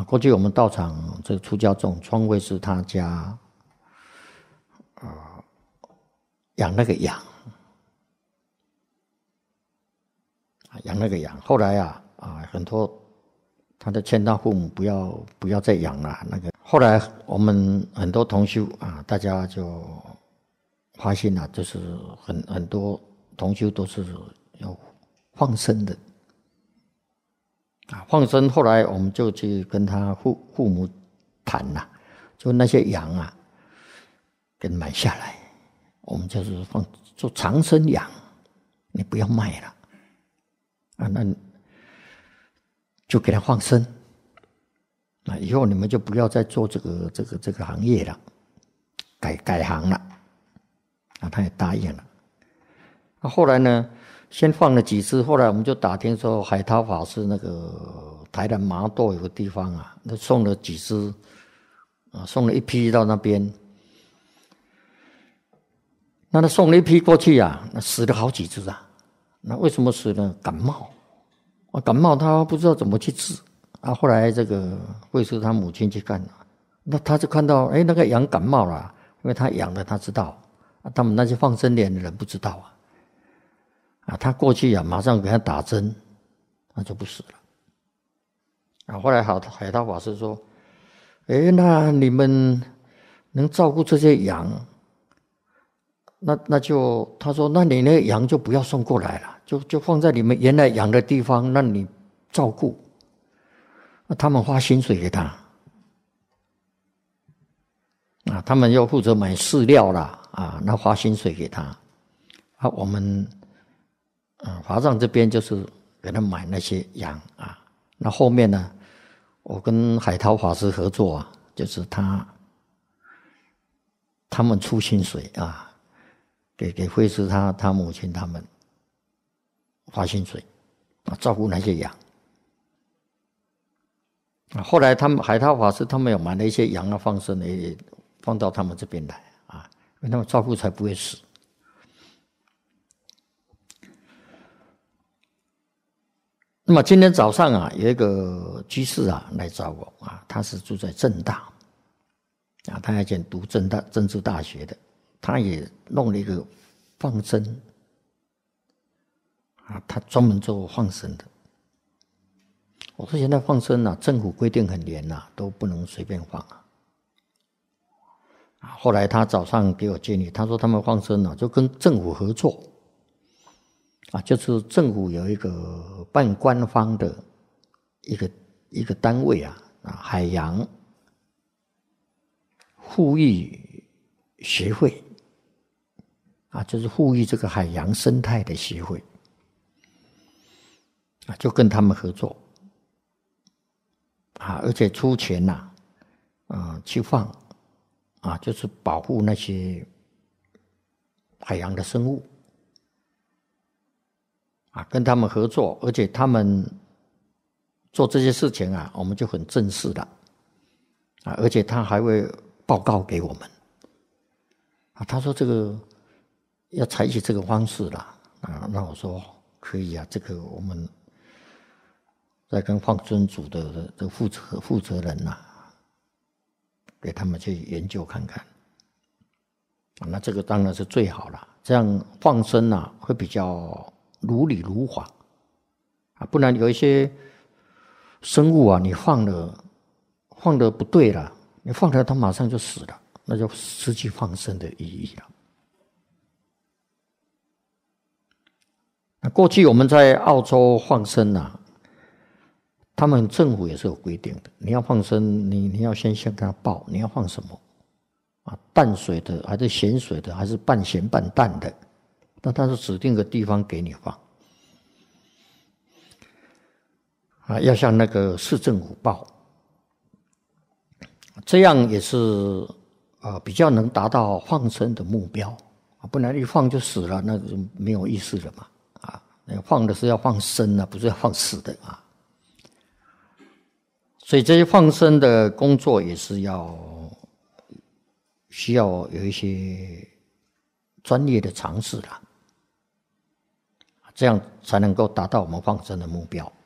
过去我们道场这个出家众，创慧是他家养那个羊，养那个羊。后来很多他的劝他父母不要再养了那个。后来我们很多同修大家就发现就是很多同修都是要放生的放生。后来我们就去跟他父母谈就那些羊给买下来，我们就是做长生羊，你不要卖了那就给他放生以后你们就不要再做这个行业了，改行了他也答应了。后来呢，先放了几只，后来我们就打听说海涛法师那个台南麻豆有个地方那送了几只送了一批到那边。那他送了一批过去那死了好几只那为什么死呢？感冒感冒他不知道怎么去治后来这个慧师他母亲去看那他就看到那个羊感冒了，因为他养的他知道他们那些放生莲的人不知道他过去马上给他打针，那就不死了后来海涛法师说那你们能照顾这些羊，那就他说那你那羊就不要送过来了，就放在你们原来养的地方让你照顾，他们花薪水给他他们要负责买饲料啦那花薪水给他我们华藏这边就是给他买那些羊那后面呢，我跟海涛法师合作就是他们出薪水给慧师他母亲他们花薪水照顾那些羊后来他们海涛法师他们有买了一些羊放生也放到他们这边来因为他们照顾才不会死。那么今天早上有一个居士来找我他是住在政大他以前读政治大学的，他也弄了一个放生他专门做放生的。我说现在放生政府规定很严都不能随便放后来他早上给我建议，他说他们放生就跟政府合作就是政府有一个半官方的一个单位海洋护育协会就是护育这个海洋生态的协会就跟他们合作而且出钱去放就是保护那些海洋的生物跟他们合作，而且他们做这些事情我们就很正式了而且他还会报告给我们他说这个要采取这个方式了那我说可以这个我们再跟放生组的负责人给他们去研究看看那这个当然是最好了，这样放生会比较如理如法不然有一些生物你放的不对了，你放了它马上就死了，那就失去放生的意义了。那过去我们在澳洲放生他们政府也是有规定的，你要放生你要先向他报你要放什么淡水的还是咸水的还是半咸半淡的，那他是指定个地方给你放要向那个市政府报，这样也是比较能达到放生的目标不然一放就死了，那就没有意思了嘛放的是要放生不是要放死的所以这些放生的工作也是需要有一些专业的常识这样才能够达到我们放生的目标。